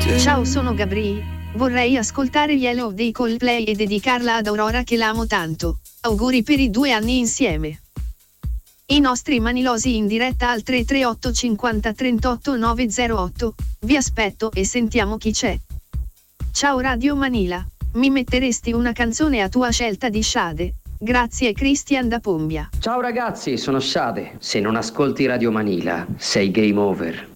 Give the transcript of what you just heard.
Ciao, sono Gabri. Vorrei ascoltare Yellow dei Coldplay e dedicarla ad Aurora che l'amo tanto. Auguri per i 2 anni insieme. I nostri manilosi in diretta al 338 50 38 908. Vi aspetto e sentiamo chi c'è. Ciao Radio Manila. Mi metteresti una canzone a tua scelta di Sade? Grazie Christian da Pombia. Ciao ragazzi, sono Sade. Se non ascolti Radio Manila, sei game over.